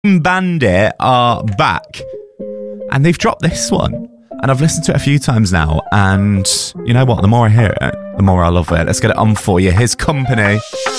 Bandit are back, and they've dropped this one, and I've listened to it a few times now, and you know what, the more I hear it, the more I love it. Let's get it on for you. Here's Company.